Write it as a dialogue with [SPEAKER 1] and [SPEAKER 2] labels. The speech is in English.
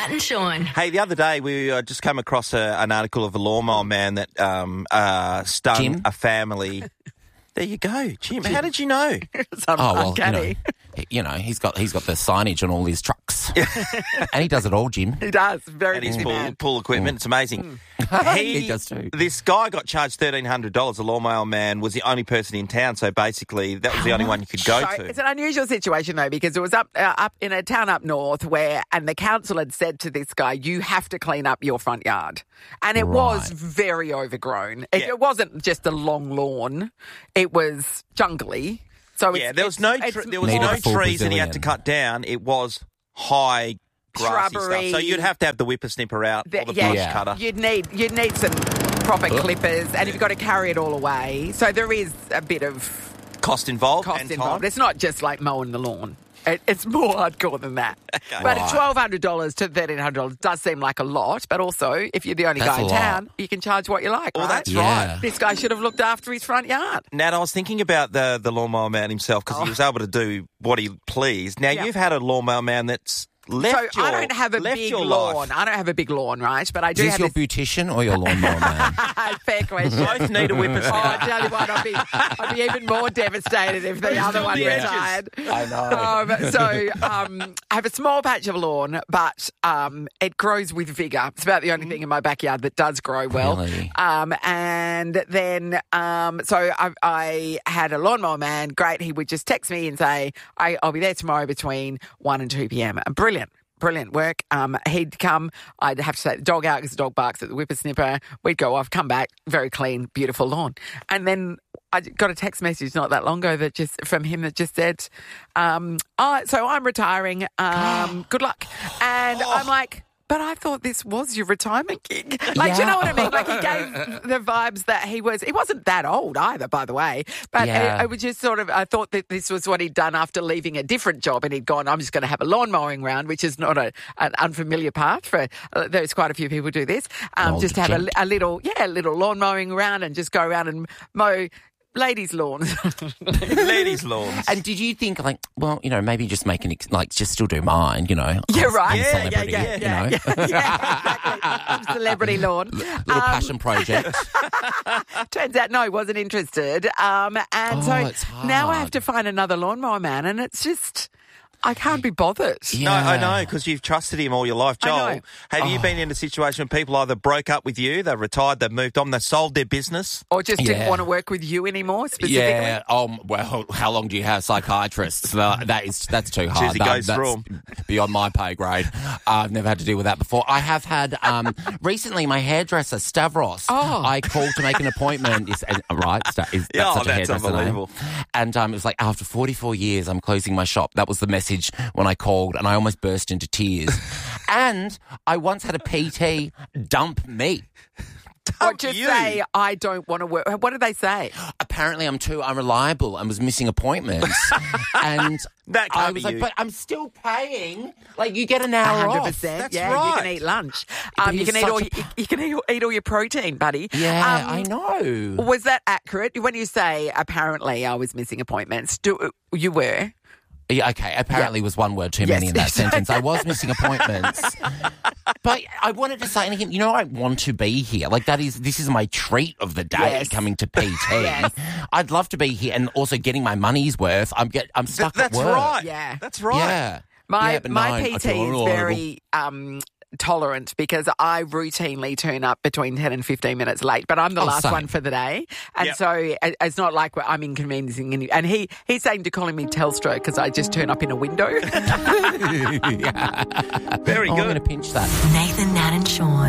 [SPEAKER 1] Nat and Sean.
[SPEAKER 2] Hey, the other day we just came across an article of a lawnmower man that stung
[SPEAKER 3] Jim?
[SPEAKER 2] a family. There you go, Jim. How did you know?
[SPEAKER 3] Uncanny. He's got the signage on all his trucks, and he does it all, Jim.
[SPEAKER 4] He does. Very
[SPEAKER 2] And his
[SPEAKER 4] busy man.
[SPEAKER 2] pool equipment. It's amazing.
[SPEAKER 3] He does too.
[SPEAKER 2] This guy got charged $1,300. The lawnmower man was the only person in town, so basically that was the only one you could go
[SPEAKER 4] So
[SPEAKER 2] to.
[SPEAKER 4] it's an unusual situation, though, because it was up in a town up north and the council had said to this guy, you have to clean up your front yard. And it was very overgrown. It wasn't just a long lawn. It was jungly. So
[SPEAKER 2] there was no trees that he had to cut down. It was high grassy
[SPEAKER 4] Shrubbery.
[SPEAKER 2] stuff. So you'd have to have the whippersnipper out or the brush cutter.
[SPEAKER 4] You'd need some proper clippers, and you've got to carry it all away. So there is a bit of
[SPEAKER 2] Cost involved.
[SPEAKER 4] It's not just like mowing the lawn. It's more hardcore than that.
[SPEAKER 2] Okay.
[SPEAKER 4] But $1,200 to $1,300 does seem like a lot. But also, if you're the only guy in town, you can charge what you like,
[SPEAKER 2] Well,
[SPEAKER 4] right?
[SPEAKER 2] that's right.
[SPEAKER 4] This guy should have looked after his front yard.
[SPEAKER 2] Nat, I was thinking about the lawnmower man himself because he was able to do what he pleased. Now, you've had a lawnmower man that's left
[SPEAKER 4] I don't have a big lawn. I don't have a big lawn, right? But I do
[SPEAKER 3] Is
[SPEAKER 4] have
[SPEAKER 3] this your beautician or your lawnmower man?
[SPEAKER 4] Fair question.
[SPEAKER 2] Both need a whippersnipper.
[SPEAKER 4] I tell you what, I'd be even more devastated if the other one retired.
[SPEAKER 3] I know.
[SPEAKER 4] I have a small patch of lawn, but it grows with vigour. It's about the only thing in my backyard that does grow well.
[SPEAKER 3] Really?
[SPEAKER 4] And then, so I had a lawnmower man. Great. He would just text me and say, I'll be there tomorrow between 1 and 2 p.m. Brilliant work. He'd come. I'd have to take the dog out because the dog barks at the whippersnipper. We'd go off, come back, very clean, beautiful lawn. And then I got a text message not that long ago from him that just said, so I'm retiring. Good luck. And I'm like, but I thought this was your retirement gig. Do you know what I mean? Like, he gave the vibes that he wasn't that old either, by the way. But I was just I thought that this was what he'd done after leaving a different job, and he'd gone, I'm just going to have a lawn mowing round, which is not an unfamiliar path for, there's quite a few people do this. Just to have a little lawn mowing round and just go around and mow ladies' lawns.
[SPEAKER 2] Ladies' lawns.
[SPEAKER 3] And did you think, maybe just make just still do mine,
[SPEAKER 4] Yeah, right. Exactly. Celebrity lawn.
[SPEAKER 3] Little passion project.
[SPEAKER 4] Turns out, no, he wasn't interested.
[SPEAKER 3] it's hard.
[SPEAKER 4] Now I have to find another lawnmower man, and it's just, I can't be bothered.
[SPEAKER 2] Yeah. No, I know, because you've trusted him all your life. Joel, have you been in a situation where people either broke up with you, they've retired, they've moved on, they sold their business?
[SPEAKER 4] Or just didn't want to work with you anymore, specifically?
[SPEAKER 3] Yeah. Well, how long do you have psychiatrists? That's too hard.
[SPEAKER 2] Jersey goes through 'em.
[SPEAKER 3] Beyond my pay grade. I've never had to deal with that before. I have had, recently, my hairdresser, Stavros, I called to make an appointment. That's such a hairdresser
[SPEAKER 2] unbelievable.
[SPEAKER 3] name. And it was like, after 44 years, I'm closing my shop. That was the message when I called, and I almost burst into tears. And I once had a PT dump me.
[SPEAKER 4] Say, I don't want to work. What did they say?
[SPEAKER 3] Apparently, I'm too unreliable and was missing appointments. And
[SPEAKER 2] that can't be you.
[SPEAKER 3] But I'm still paying. Like, you get an hour
[SPEAKER 4] 100%.
[SPEAKER 3] off.
[SPEAKER 2] That's
[SPEAKER 4] right. You can eat lunch. You can eat all your protein, buddy.
[SPEAKER 3] Yeah, I know.
[SPEAKER 4] Was that accurate? When you say, apparently, I was missing appointments, you were?
[SPEAKER 3] Yeah, okay, apparently was one word too many in that sentence. I was missing appointments. But I wanted to say to him, I want to be here. Like, this is my treat of the day, coming to PT.
[SPEAKER 4] Yes.
[SPEAKER 3] I'd love to be here and also getting my money's worth. I'm stuck at work.
[SPEAKER 2] That's right.
[SPEAKER 4] Yeah.
[SPEAKER 2] That's right.
[SPEAKER 3] Yeah.
[SPEAKER 4] My PT is very tolerant because I routinely turn up between 10 and 15 minutes late, but I'm the last one for the day. And so it's not like I'm inconveniencing any. And he's saying to calling me Telstra because I just turn up in a window.
[SPEAKER 2] Very good.
[SPEAKER 3] I'm going to pinch that.
[SPEAKER 1] Nathan, Nat and Sean.